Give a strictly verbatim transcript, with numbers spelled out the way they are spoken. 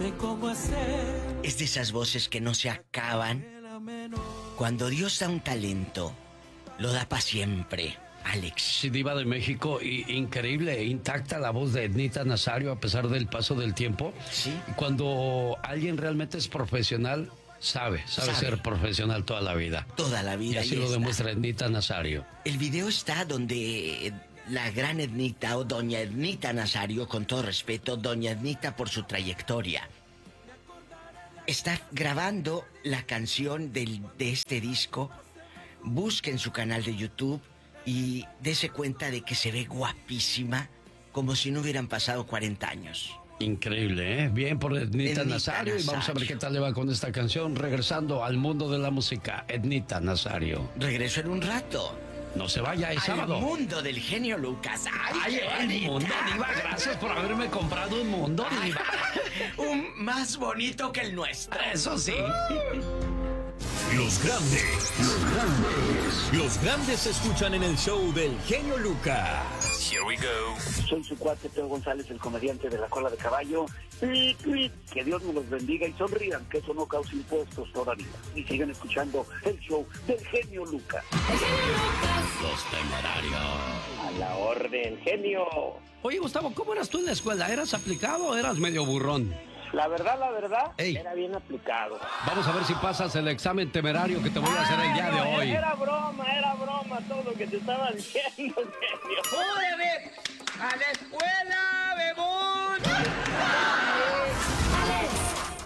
cómo hacer. Es de esas voces que no se acaban. Cuando Dios da un talento, lo da para siempre. Alex. Sí, diva de México, y, increíble, intacta la voz de Ednita Nazario a pesar del paso del tiempo. Sí. Cuando alguien realmente es profesional, sabe, sabe, sabe. ser profesional toda la vida. Toda la vida. Y así lo está. Demuestra Ednita Nazario. El video está donde la gran Ednita, o doña Ednita Nazario, con todo respeto, doña Ednita por su trayectoria, está grabando la canción del, de este disco. Busquen su canal de YouTube y dése cuenta de que se ve guapísima, como si no hubieran pasado cuarenta años. Increíble, ¿eh? Bien por Ednita Nazario. Y vamos a ver qué tal le va con esta canción. Regresando al mundo de la música, Ednita Nazario. Regreso en un rato. No se vaya, es sábado. Al mundo del genio Lucas. ¡Ay, Ay el mundo, Diva! Gracias por haberme comprado un mundo, Diva. Un más bonito que el nuestro. Eso sí. Los grandes, los grandes, los grandes se escuchan en el show del genio Lucas. Here we go. Soy su cuate Teo González, el comediante de la cola de caballo. Que Dios me los bendiga y sonrían, que eso no causa impuestos todavía. Y sigan escuchando el show del genio Lucas. El genio Lucas. Los Temerarios. A la orden, genio. Oye, Gustavo, ¿cómo eras tú en la escuela? ¿Eras aplicado o eras medio burrón? La verdad, la verdad, Ey. era bien aplicado. Vamos a ver si pasas el examen temerario que te voy a hacer el día de no, hoy. Era broma, era broma todo lo que te estaba diciendo, genio. ¡Órale! ¡A la escuela me voy!